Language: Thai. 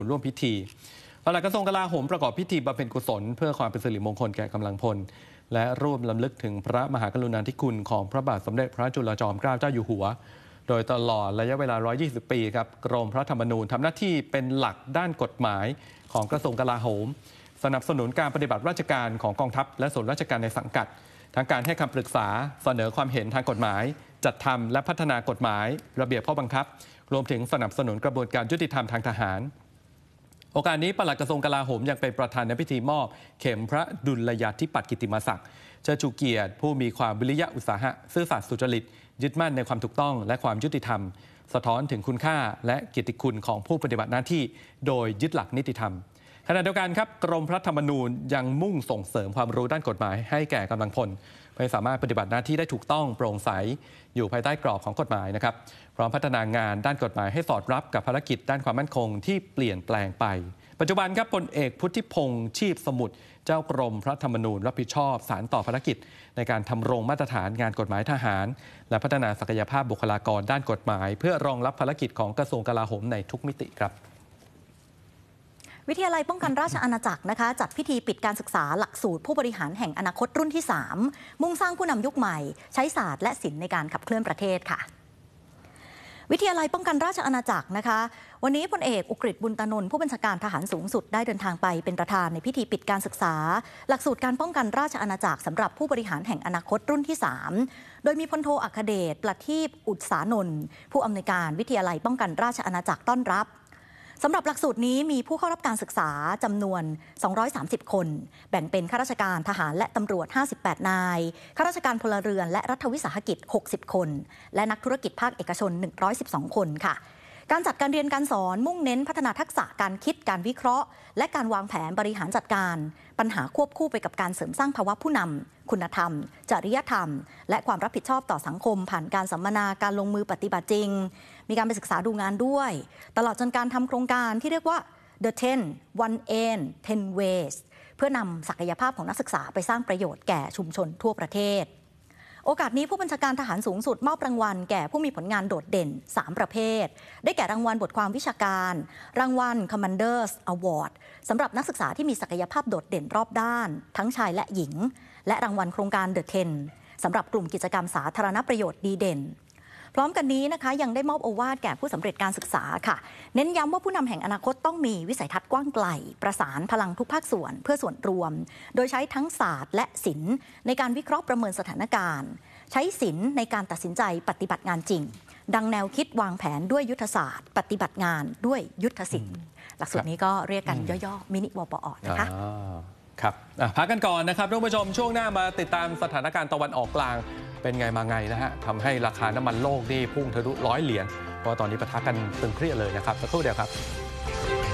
ร่วมพิธีปลัดกระทรวงกลาโหมประกอบพิธีบำเพ็ญกุศลเพื่อความเป็นสิริมงคลแก่กำลังพลและร่วมรำลึกถึงพระมหากรุณาธิคุณของพระบาทสมเด็จพระจุลจอมเกล้าเจ้าอยู่หัวโดยตลอดระยะเวลา 120 ปีครับกรมพระธรรมนูญทำหน้าที่เป็นหลักด้านกฎหมายของกระทรวงกลาโหมสนับสนุนการปฏิบัติราชการของกองทัพและส่วนราชการในสังกัดทั้งการให้คำปรึกษาเสนอความเห็นทางกฎหมายจัดทำและพัฒนากฎหมายระเบียบข้อบังคับรวมถึงสนับสนุนกระบวนการยุติธรรมทางทหารโอกาสนี้ปลัดกระทรวงกลาโหมยังเป็นประธานในพิธีมอบเข็มพระดุลยธิปัตติกิตติมศักดิ์เชิดชูเกียรติผู้มีความวิริยะอุตสาหะซื่อสัตย์สุจริตยึดมั่นในความถูกต้องและความยุติธรรมสะท้อนถึงคุณค่าและเกียรติคุณของผู้ปฏิบัติหน้าที่โดยยึดหลักนิติธรรมขณะเดียวกันครับกรมพระธรรมนูญยังมุ่งส่งเสริมความรู้ด้านกฎหมายให้แก่กำลังพลเพื่อสามารถปฏิบัติหน้าที่ได้ถูกต้องโปร่งใสอยู่ภายใต้กรอบของกฎหมายนะครับพร้อมพัฒนางานด้านกฎหมายให้สอดรับกับภารกิจด้านความมั่นคงที่เปลี่ยนแปลงไปปัจจุบันครับพลเอกพุทธิพงษ์ชีพสมุทรเจ้ากรมพระธรรมนูญรับผิดชอบสานต่อภารกิจในการทำรงมาตรฐานงานกฎหมายทหารและพัฒนาศักยภาพบุคลากรด้านกฎหมายเพื่อรองรับภารกิจของกระทรวงกลาโหมในทุกมิติครับวิทยาลัยป้องกันราชอาณาจักรนะคะจัดพิธีปิดการศึกษาหลักสูตรผู้บริหารแห่งอนาคตรุ่นที่ 3 มุ่งสร้างผู้นำยุคใหม่ใช้ศาสตร์และศิลป์ในการขับเคลื่อนประเทศค่ะวิทยาลัยป้องกันราชอาณาจักรนะคะวันนี้พลเอกอุกฤษบุญตนนท์ผู้บัญชาการทหารสูงสุดได้เดินทางไปเป็นประธานในพิธีปิดการศึกษาหลักสูตรการป้องกันราชอาณาจักรสำหรับผู้บริหารแห่งอนาคตรุ่นที่ 3 โดยมีพลโทอัครเดชประทีปอุตสานนท์ผู้อำนวยการวิทยาลัยป้องกันราชอาณาจักรต้อนรับสำหรับหลักสูตรนี้มีผู้เข้ารับการศึกษาจำนวน230คนแบ่งเป็นข้าราชการทหารและตำรวจ58นายข้าราชการพลเรือนและรัฐวิสาหกิจ60คนและนักธุรกิจภาคเอกชน112คนค่ะการจัดการเรียนการสอนมุ่งเน้นพัฒนาทักษะการคิดการวิเคราะห์และการวางแผนบริหารจัดการปัญหาควบคู่ไปกับการเสริมสร้างภาวะผู้นำคุณธรรมจริยธรรมและความรับผิดชอบต่อสังคมผ่านการสัมมนาการลงมือปฏิบัติจริงมีการไปศึกษาดูงานด้วยตลอดจนการทำโครงการที่เรียกว่า The 10 One Aim 10 Ways เพื่อนำศักยภาพของนักศึกษาไปสร้างประโยชน์แก่ชุมชนทั่วประเทศโอกาสนี้ผู้บัญชาการทหารสูงสุดมอบรางวัลแก่ผู้มีผลงานโดดเด่น3ประเภทได้แก่รางวัลบทความวิชาการรางวัล Commanders Award สำหรับนักศึกษาที่มีศักยภาพโดดเด่นรอบด้านทั้งชายและหญิงและรางวัลโครงการ The 10 สำหรับกลุ่มกิจกรรมสาธารณประโยชน์ดีเด่นพร้อมกันนี้นะคะยังได้มอบโอวาทแก่ผู้สำเร็จการศึกษาค่ะเน้นย้ำว่าผู้นำแห่งอนาคตต้องมีวิสัยทัศน์กว้างไกลประสานพลังทุกภาคส่วนเพื่อส่วนรวมโดยใช้ทั้งศาสตร์และศิลป์ในการวิเคราะห์ประเมินสถานการณ์ใช้ศิลป์ในการตัดสินใจปฏิบัติงานจริงดังแนวคิดวางแผนด้วยยุทธศาสตร์ปฏิบัติงานด้วยยุทธศิลป์หลักสูตรนี้ก็เรียกกันย่อๆมินิวปอนะคะครับพักกันก่อนนะครับท่านผู้ชมช่วงหน้ามาติดตามสถานการณ์ตะวันออกกลางเป็นไงมาไงนะฮะทำให้ราคาน้ำมันโลกนี่พุ่งทะลุ100 เหรียญเพราะตอนนี้ปะทะกันตึงเครียดเลยนะครับสักครู่เดียวครับ